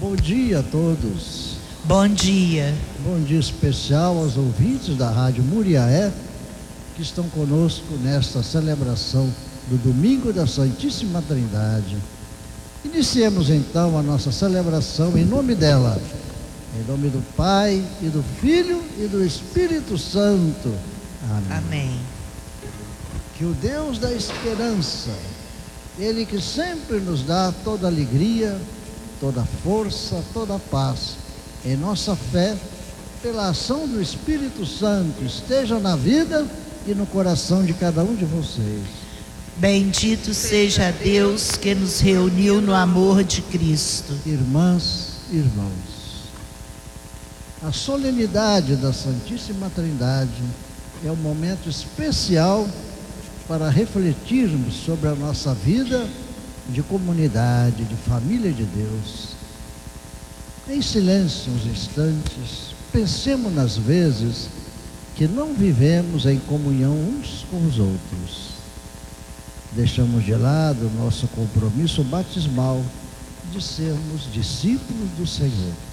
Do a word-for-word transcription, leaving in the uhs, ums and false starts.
Bom dia a todos. Bom dia. Bom dia especial aos ouvintes da Rádio Muriaé que estão conosco nesta celebração do Domingo da Santíssima Trindade. Iniciemos então a nossa celebração em nome dela, em nome do Pai e do Filho e do Espírito Santo. Amém. Amém. Que o Deus da esperança, Ele que sempre nos dá toda alegria, toda força, toda paz, em nossa fé, pela ação do Espírito Santo, esteja na vida e no coração de cada um de vocês. Bendito seja Deus que nos reuniu no amor de Cristo. Irmãs, irmãos, a solenidade da Santíssima Trindade é um momento especial para refletirmos sobre a nossa vida de comunidade, de família de Deus. Em silêncio uns instantes, pensemos nas vezes que não vivemos em comunhão uns com os outros. Deixamos de lado o nosso compromisso batismal de sermos discípulos do Senhor.